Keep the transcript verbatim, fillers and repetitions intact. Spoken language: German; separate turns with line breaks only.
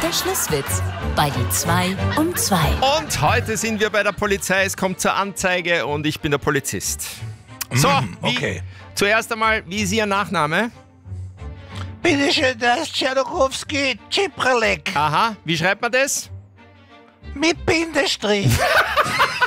Der Schlusswitz bei die zwei um zwei.
Und heute sind wir bei der Polizei. Es kommt zur Anzeige und ich bin der Polizist. So,
Mm,
wie,
okay.
zuerst einmal, wie ist Ihr Nachname?
Bitte schön, das ist Tschernochowski Tschipralek
Aha, wie schreibt man das?
mit Bindestrich.